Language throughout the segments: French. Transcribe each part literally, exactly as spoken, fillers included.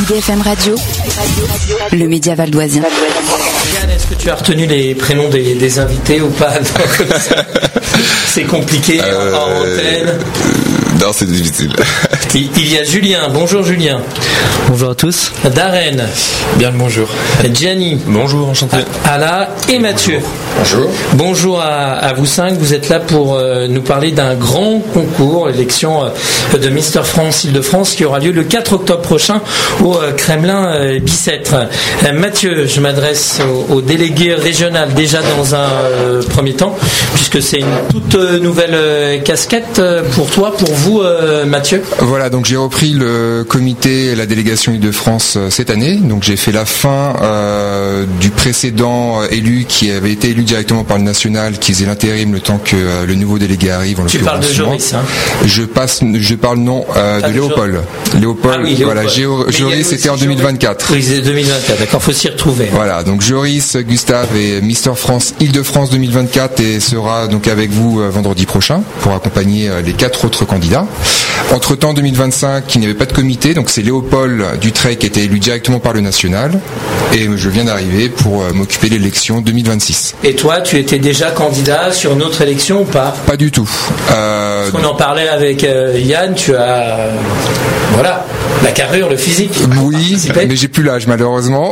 I D F M Radio, le média valdoisien. Yann, est-ce que tu as retenu les prénoms des, des invités ou pas? C'est compliqué euh, en antenne. Non, c'est difficile. Il, il y a Julien. Bonjour Julien. Bonjour à tous. Darren. Bien le bonjour. Gianni. Bonjour, enchanté. Ala et Mathieu. Bonjour. Bonjour à, à vous cinq. Vous êtes là pour euh, nous parler d'un grand concours, l'élection euh, de Mister France Île-de-France qui aura lieu le quatre octobre prochain au euh, Kremlin euh, Bicêtre. Euh, Mathieu, je m'adresse au, au délégué régional déjà dans un euh, premier temps, puisque c'est une toute euh, nouvelle euh, casquette euh, pour toi, pour vous, euh, Mathieu. Voilà, donc j'ai repris le comité et la délégation Île-de-France euh, cette année. Donc j'ai fait la fin euh, du précédent euh, élu qui avait été élu directement par le national, qui faisait l'intérim le temps que euh, le nouveau délégué arrive. En tu parles de Joris, hein? Je passe, je parle non euh, de Léopold. Léopold, ah oui, voilà, Géo, Joris c'était en deux mille vingt-quatre. Oui, c'est deux mille vingt-quatre, d'accord, faut s'y retrouver. Voilà, donc Joris, Gustave et Mister France Île-de-France deux mille vingt-quatre et sera donc avec vous euh, vendredi prochain pour accompagner euh, les quatre autres candidats. Entre-temps, deux mille vingt-cinq, il n'y avait pas de comité, donc c'est Léopold Dutrey qui était élu directement par le national et je viens d'arriver pour euh, m'occuper de l'élection deux mille vingt-six. Et toi, tu étais déjà candidat sur une autre élection ou pas? Pas du tout. Euh... Parce qu'on en parlait avec euh, Yann, tu as euh, voilà, la carrure, le physique. Oui, mais j'ai plus l'âge malheureusement.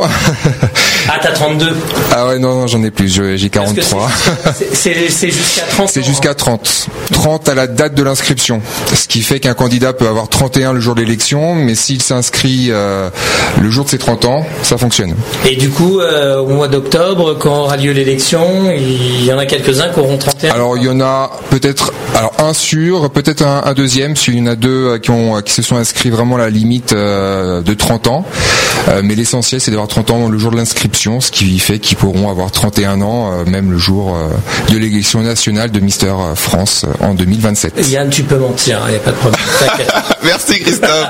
Ah, t'as trente-deux. Ah ouais, non, non, j'en ai plus, j'ai quarante-trois. C'est, c'est, c'est jusqu'à trente. C'est jusqu'à trente. trente à la date de l'inscription. Ce qui fait qu'un candidat peut avoir trente et un le jour de l'élection, mais s'il s'inscrit euh, le jour de ses trente ans, ça fonctionne. Et du coup, euh, au mois d'octobre, quand aura lieu l'élection, il y en a quelques-uns qui auront trente et un. Alors il y en a peut-être, alors un sûr, peut-être un, un deuxième, parce qu'il y en a deux qui, ont, qui se sont inscrits vraiment à la limite euh, de trente ans. Euh, mais l'essentiel, c'est d'avoir trente ans le jour de l'inscription, ce qui fait qu'ils pourront avoir trente et un ans, euh, même le jour euh, de l'élection nationale de Mister France euh, en deux mille vingt-sept. Yann, tu peux mentir, il n'y a pas de problème. Merci Christophe.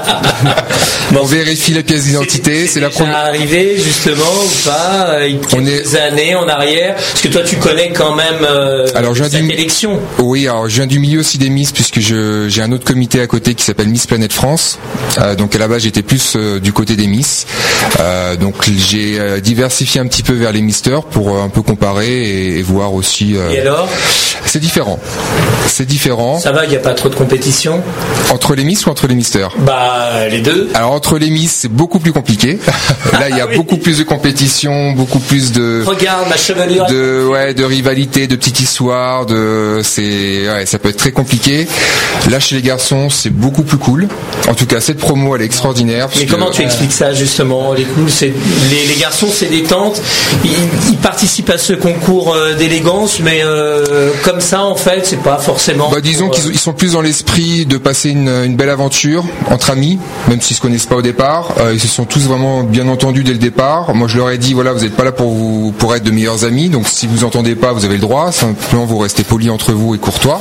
Bon, on vérifie la pièce d'identité. C'est, c'est, c'est la première. Arrivé justement ou pas? Il y a on est des années en arrière. Parce que toi, tu connais quand même euh, alors, cette du... élection. Oui, alors je viens du milieu aussi des Miss, puisque je, j'ai un autre comité à côté qui s'appelle Miss Planète France. Euh, donc à la base, j'étais plus euh, du côté des Miss. Euh, donc j'ai euh, diversifié un petit peu vers les Misters pour euh, un peu comparer et, et voir aussi. Euh... Et alors? C'est différent. C'est différent. Ça va, il n'y a pas trop de compétition? Entre les Miss ou entre les Misters? Bah, les deux. Alors, entre les Miss, c'est beaucoup plus compliqué. Là, il y a oui. beaucoup plus de compétition, beaucoup plus de... Regarde, ma chevelure. De, ouais, de rivalité, de petites histoires, de, c'est, ouais, ça peut être très compliqué. Là, chez les garçons, c'est beaucoup plus cool. En tout cas, cette promo, elle est extraordinaire. Mais comment que, tu euh... expliques ça, justement? Les cool, c'est, les, les garçons, c'est détente. Ils, ils participent à ce concours euh, d'élégance, mais, euh, comme ça, en fait, c'est pas forcément. Bah, disons pour, qu'ils ils sont plus dans l'esprit de passer une, une belle aventure entre amis, même s'ils se connaissent pas au départ. Euh, ils se sont tous vraiment bien entendus dès le départ. Moi, je leur ai dit, voilà, vous n'êtes pas là pour vous, pour être de meilleurs amis. Donc, si vous entendez pas, vous avez le droit. Simplement, vous restez polis entre vous et courtois.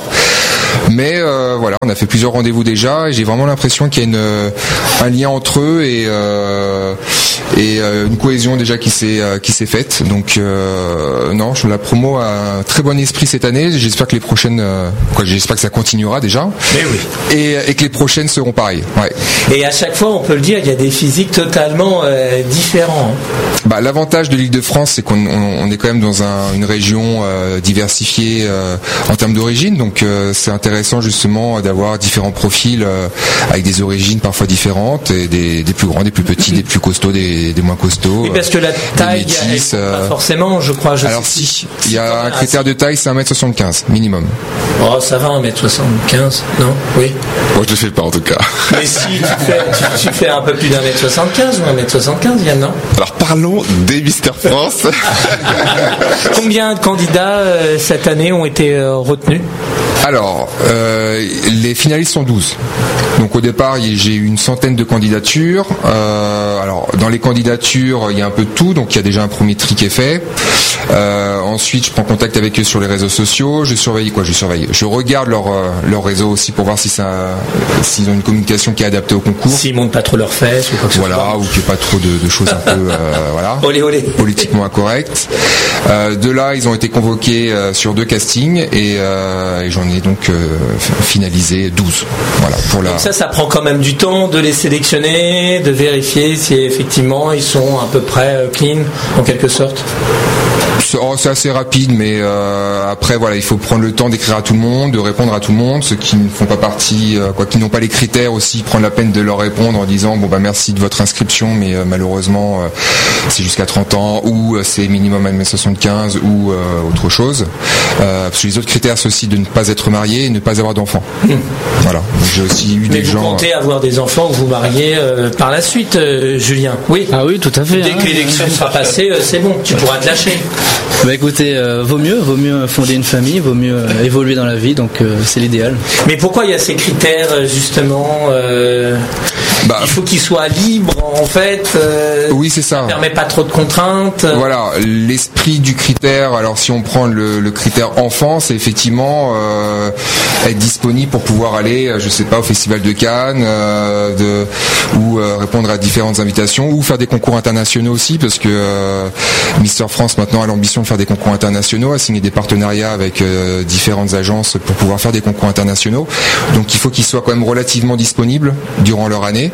Mais euh, voilà, on a fait plusieurs rendez-vous déjà et j'ai vraiment l'impression qu'il y a une, un lien entre eux et, euh, et euh, une cohésion déjà qui s'est, euh, qui s'est faite. Donc euh, non, la promo a un très bon esprit cette année. J'espère que les prochaines, euh, quoi, j'espère que ça continuera déjà. Mais oui. Et, et que les prochaines seront pareilles. Ouais. Et à chaque fois, on peut le dire, il y a des physiques totalement euh, différents. Bah, l'avantage de l'Île-de-France, c'est qu'on on, on est quand même dans un, une région euh, diversifiée euh, en termes d'origine. Donc euh, c'est intéressant justement d'avoir différents profils euh, avec des origines parfois différentes, et des, des plus grands, des plus petits, des plus costauds, des, des moins costauds. Oui, parce que la taille, métis, elle, euh... pas forcément, je crois. Je Alors si, si, il y a un critère de taille, c'est un mètre soixante-quinze minimum. Oh, ça va, un mètre soixante-quinze, non? Oui. Moi, je le fais pas en tout cas. Mais si, tu fais, tu, tu fais un peu plus d'un mètre soixante-quinze ou un mètre soixante-quinze, Yann, non? Alors parlons des Mister France. Combien de candidats euh, cette année ont été euh, retenus? Alors, euh, les finalistes sont douze. Donc au départ, j'ai eu une centaine de candidatures. Euh, alors dans les candidatures, il y a un peu de tout. Donc il y a déjà un premier tri qui est fait. Euh, ensuite, je prends contact avec eux sur les réseaux sociaux. Je surveille quoi Je surveille. Je regarde leur euh, leur réseau aussi pour voir si ça, s'ils ont une communication qui est adaptée au concours. S'ils montent pas trop leurs fesses ou quoi que ce soit. Voilà, ou qu'il n'y ait pas trop de, de choses un peu euh, voilà. Olé olé. Politiquement incorrectes. Euh, de là, ils ont été convoqués euh, sur deux castings et, euh, et j'en ai donc euh, finalisé douze. Voilà pour la. Donc ça ça, ça prend quand même du temps de les sélectionner, de vérifier si effectivement ils sont à peu près clean, en quelque sorte. Oh, c'est assez rapide, mais euh, après voilà, il faut prendre le temps d'écrire à tout le monde, de répondre à tout le monde. Ceux qui ne font pas partie, euh, quoi, qui n'ont pas les critères aussi, prendre la peine de leur répondre en disant bon bah merci de votre inscription, mais euh, malheureusement euh, c'est jusqu'à trente ans ou euh, c'est minimum un mètre soixante-quinze ou euh, autre chose. Euh, parce que les autres critères c'est aussi de ne pas être marié et ne pas avoir d'enfants. Mmh. Voilà. Donc, j'ai aussi eu mais des vous gens. Vous comptez avoir des enfants ou vous marier euh, par la suite, euh, Julien? Oui. Ah oui, tout à fait. Dès hein. que l'élection sera passée, euh, c'est bon, tu pourras te lâcher. Bah écoutez, euh, vaut mieux, vaut mieux fonder une famille, vaut mieux euh, évoluer dans la vie, donc euh, c'est l'idéal. Mais pourquoi il y a ces critères justement euh, bah, il faut qu'ils soient libres en fait. Euh, oui, c'est ça. Ça ne permet pas trop de contraintes. Voilà, l'esprit du critère. Alors si on prend le, le critère enfant, c'est effectivement euh, être disponible pour pouvoir aller, je sais pas, au Festival de Cannes, euh, de, ou euh, répondre à différentes invitations, ou faire des concours internationaux aussi, parce que euh, Mister France maintenant a l'ambition de faire des concours internationaux, a signé des partenariats avec euh, différentes agences pour pouvoir faire des concours internationaux. Donc il faut qu'ils soient quand même relativement disponibles durant leur année.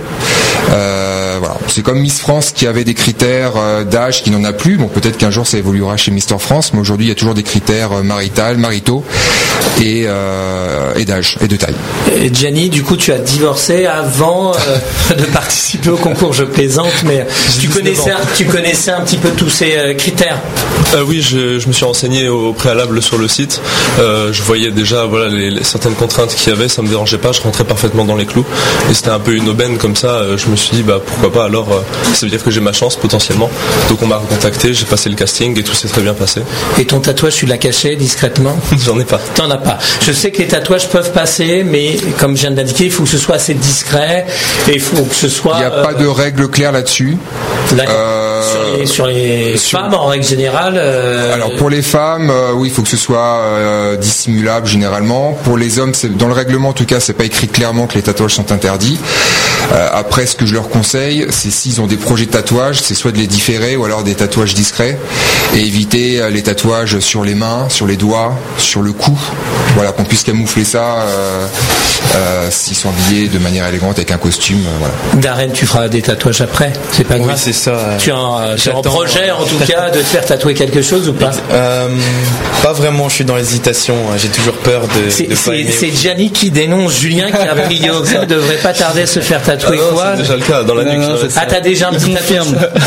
Euh, voilà. C'est comme Miss France qui avait des critères euh, d'âge qui n'en a plus. Bon, peut-être qu'un jour ça évoluera chez Mister France, mais aujourd'hui il y a toujours des critères euh, marital, maritaux et, euh, et d'âge et de taille. Et Gianni, du coup tu as divorcé avant euh, de participer au concours, je plaisante, mais tu connaissais, un, tu connaissais un petit peu tous ces euh, critères. Euh, oui, je, je me suis renseigné au préalable sur le site. Euh, je voyais déjà voilà les, les certaines contraintes qu'il y avait, ça me dérangeait pas, je rentrais parfaitement dans les clous. Et c'était un peu une aubaine comme ça. Euh, je me suis dit bah pourquoi pas. Alors euh, ça veut dire que j'ai ma chance potentiellement. Donc on m'a recontacté, j'ai passé le casting et tout s'est très bien passé. Et ton tatouage, tu l'as caché discrètement? J'en ai pas. T'en as pas. Je sais que les tatouages peuvent passer, mais comme je viens de l'indiquer, il faut que ce soit assez discret et il faut que ce soit. Il n'y a euh, pas de règles claires là-dessus. D'accord. Euh, sur les, sur les sur... femmes en règle générale. Euh... Alors pour les femmes, euh, oui, il faut que ce soit euh, dissimulable généralement. Pour les hommes, c'est, dans le règlement en tout cas, c'est pas écrit clairement que les tatouages sont interdits. Euh, après, ce que je leur conseille, c'est s'ils ont des projets de tatouage, c'est soit de les différer ou alors des tatouages discrets et éviter euh, les tatouages sur les mains, sur les doigts, sur le cou. Voilà, qu'on puisse camoufler ça euh, euh, s'ils sont habillés de manière élégante avec un costume. Euh, voilà. Darren, tu feras des tatouages après, c'est pas grave. Oui, c'est ça. Tu as un, tu as un projet en tout cas de te faire tatouer quelque chose ou pas? euh, Pas vraiment, je suis dans l'hésitation. J'ai toujours peur de. C'est, de c'est, pas aimer. c'est Gianni qui dénonce Julien qui a pris au ne devrait pas tarder à se faire tatouer ah non, quoi. C'est déjà le cas dans la nuque. Ah, t'as déjà un petit tatouage.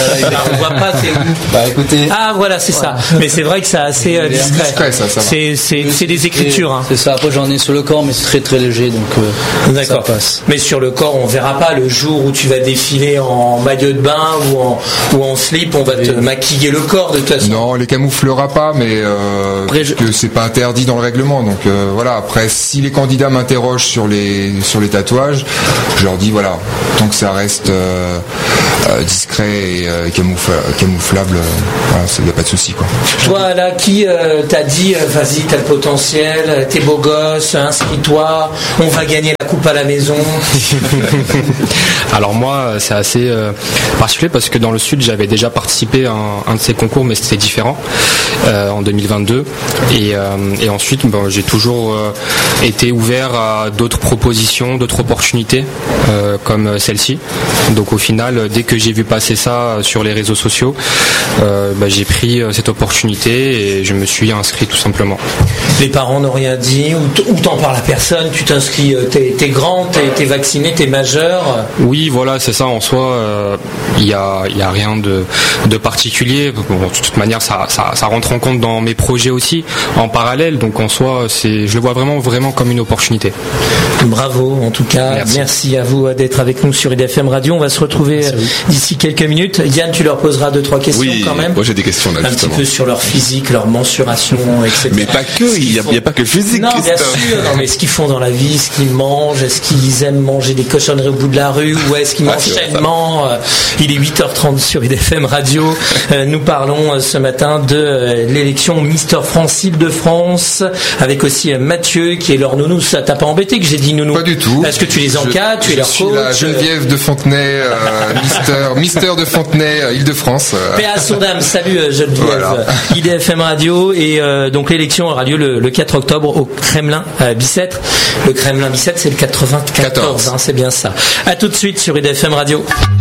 On voit pas. C'est... Bah écoutez. Ah voilà, c'est voilà. ça. Mais c'est vrai que c'est assez euh, discret. discret ça, ça c'est, c'est, c'est des écritures. Hein. C'est ça. Après j'en ai sur le corps, mais c'est très très léger, donc euh, d'accord. Ça passe. Mais sur le corps, on verra pas le jour où tu vas défiler en maillot de bain ou en ou en slip. On va te maquiller le corps de toute façon. Non, on les camouflera pas, mais euh, après, je... que c'est pas interdit dans le règlement. Donc euh, voilà. Après, si les candidats m'interrogent sur les sur les tatouages, je leur dis voilà, tant que ça reste euh, euh, discret et euh, camoufla, camouflable, euh, voilà, il n'y a pas de souci quoi. Toi là, qui euh, t'a dit euh, vas-y, t'as le potentiel, t'es beau gosse, inscris-toi, on va gagner la coupe à la maison. Alors moi, c'est assez euh, particulier parce que dans le sud, j'avais déjà participé à un, un de ces concours, mais c'était différent euh, en deux mille vingt-deux. Et, euh, et ensuite, bon, j'ai toujours euh, été ouvert à d'autres propositions, d'autres opportunités euh, comme celle-ci. Donc au final, dès que j'ai vu passer ça sur les réseaux sociaux, euh, bah, j'ai pris cette opportunité et je me suis inscrit tout simplement. Les parents n'ont rien dit ou t'en parles à personne? Tu t'inscris, t'es, t'es grand, t'es, t'es vacciné, t'es majeur? Oui, voilà, c'est ça. En soi, il euh, y a, y a rien de, de particulier. Bon, de toute manière, ça, ça, ça rentre en compte dans mes projets aussi en parallèle. Donc en soi, c'est, je le vois vraiment, vraiment comme une opportunité. Bravo, en tout cas. Merci, Merci à vous d'être avec nous sur I D F M Radio. On va se retrouver d'ici quelques minutes. Yann, tu leur poseras deux, trois questions oui, quand même. Moi j'ai des questions là. Un justement. petit peu sur leur physique, leur mensuration, et cetera. Mais pas que, il n'y a, a pas que le physique. Non, bien sûr. Non, mais ce qu'ils font dans la vie, ce qu'ils mangent, est-ce qu'ils aiment manger des cochonneries au bout de la rue ou est-ce qu'ils mangent sainement? Il est huit heures trente sur I D F M Radio. Nous parlons ce matin de l'élection Mister France Île-de-France avec aussi Mathieu qui est leur nounou. Ça t'a pas embêté que j'ai dit nounou? Pas du tout. Est-ce que tu les encadres, tu es leur coach? Je suis la Geneviève de Fontenay, euh, Mister, Mister de Fontenay, euh, Île-de-France. Euh. Paix à son dame, salut Geneviève. Voilà. I D F M Radio, et euh, donc l'élection aura lieu le, le quatre octobre au Kremlin euh, Bicêtre. Le Kremlin Bicêtre, c'est le quatre-vingt-quatorze, hein, c'est bien ça. À tout de suite sur I D F M Radio.